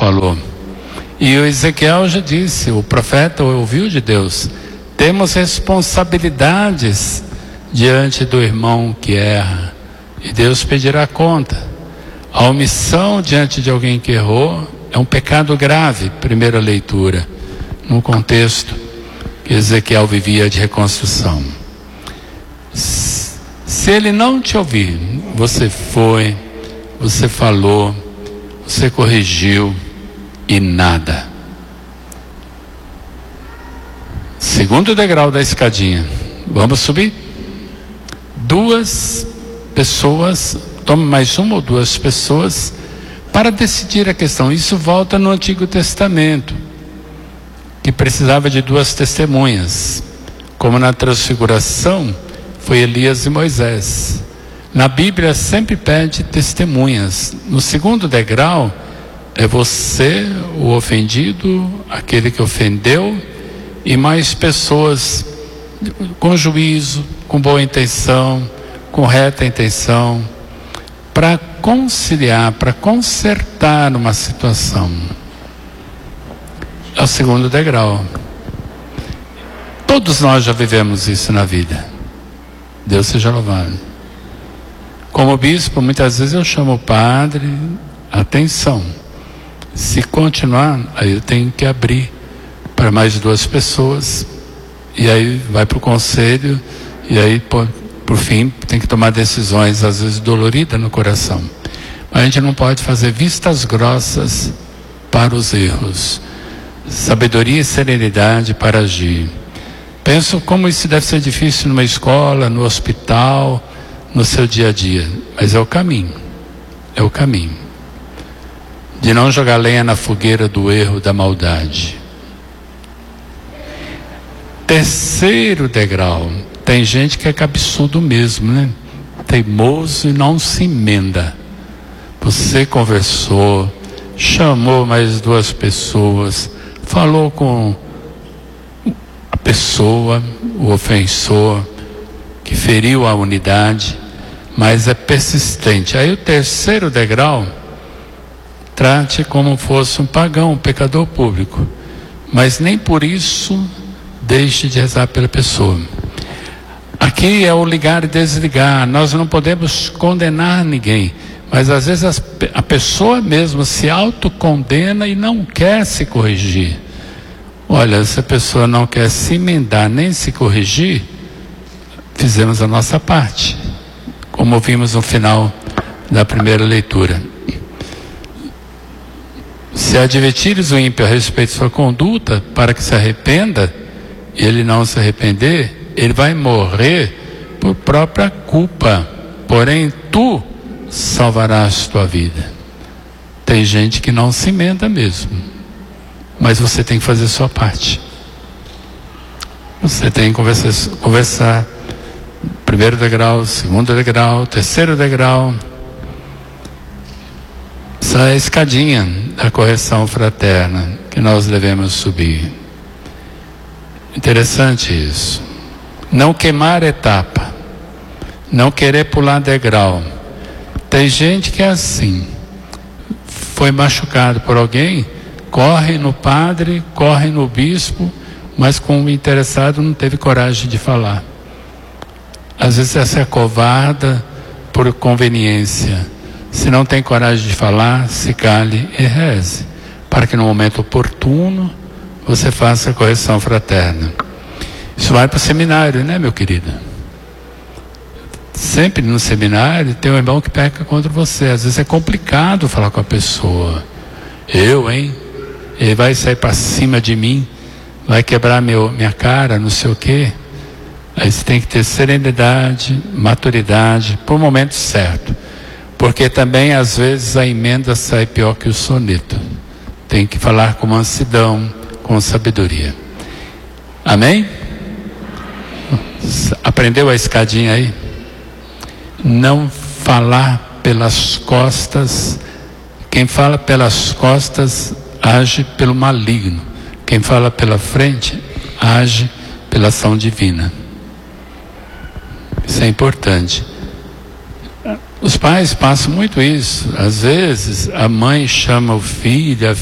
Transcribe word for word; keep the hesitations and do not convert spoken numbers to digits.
falou. E o Ezequiel já disse, o profeta ouviu de Deus, temos responsabilidades diante do irmão que erra, e Deus pedirá conta. A omissão diante de alguém que errou é um pecado grave, primeira leitura, no contexto que Ezequiel vivia de reconstrução. Se ele não te ouvir, você foi, você falou, você corrigiu e nada. Segundo degrau da escadinha, vamos subir. Duas pessoas, tome mais uma ou duas pessoas para decidir a questão. Isso volta no Antigo Testamento, que precisava de duas testemunhas, como na transfiguração foi Elias e Moisés. Na Bíblia sempre pede testemunhas. No segundo degrau é você, o ofendido, aquele que ofendeu, e mais pessoas com juízo, com boa intenção, com reta intenção, para conciliar, para consertar uma situação. É o segundo degrau. Todos nós já vivemos isso na vida. Deus seja louvado. Como bispo, muitas vezes eu chamo o padre, atenção, se continuar, aí eu tenho que abrir para mais duas pessoas, e aí vai para o conselho, e aí por, por fim tem que tomar decisões às vezes doloridas no coração. Mas a gente não pode fazer vistas grossas para os erros. Sabedoria e serenidade para agir. Penso como isso deve ser difícil numa escola, no hospital, no seu dia a dia, mas é o caminho, é o caminho de não jogar lenha na fogueira do erro, da maldade. Terceiro degrau, tem gente que é cabeçudo mesmo, né? Teimoso e não se emenda. Você conversou, chamou mais duas pessoas, falou com a pessoa, o ofensor, que feriu a unidade, mas é persistente. Aí o terceiro degrau, trate como fosse um pagão, um pecador público, mas nem por isso deixe de rezar pela pessoa. Aqui é o ligar e desligar. Nós não podemos condenar ninguém, mas às vezes as, a pessoa mesmo se autocondena e não quer se corrigir. Olha, se a pessoa não quer se emendar nem se corrigir, fizemos a nossa parte, como vimos no final da primeira leitura. Se advertires o ímpio a respeito de sua conduta, para que se arrependa, e ele não se arrepender, ele vai morrer por própria culpa, porém tu salvarás tua vida. Tem gente que não se emenda mesmo, mas você tem que fazer a sua parte. Você tem que conversar, conversar primeiro degrau, segundo degrau, terceiro degrau. Essa é a escadinha da correção fraterna que nós devemos subir. Interessante isso. Não queimar etapa, não querer pular degrau. Tem gente que é assim, foi machucado por alguém, corre no padre, corre no bispo, mas com o interessado não teve coragem de falar. Às vezes essa é covarda por conveniência. Se não tem coragem de falar, se cale e reze, para que no momento oportuno você faça a correção fraterna. Isso vai para o seminário, né, meu querido? Sempre no seminário tem um irmão que peca contra você. Às vezes é complicado falar com a pessoa. Eu, hein? Ele vai sair para cima de mim, vai quebrar meu, minha cara, não sei o quê. Aí você tem que ter serenidade, maturidade, por momento certo. Porque também às vezes a emenda sai pior que o soneto. Tem que falar com mansidão, com sabedoria. Amém? Aprendeu a escadinha aí? Não falar pelas costas. Quem fala pelas costas age pelo maligno. Quem fala pela frente age pela ação divina. Isso é importante. Os pais passam muito isso. Às vezes a mãe chama o filho, a